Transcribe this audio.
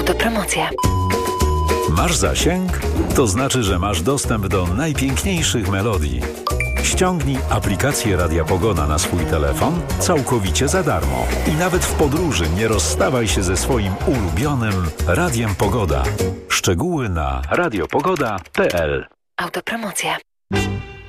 Autopromocja. Masz zasięg? To znaczy, że masz dostęp do najpiękniejszych melodii. Ściągnij aplikację Radia Pogoda na swój telefon całkowicie za darmo. I nawet w podróży nie rozstawaj się ze swoim ulubionym Radiem Pogoda. Szczegóły na radiopogoda.pl. Autopromocja.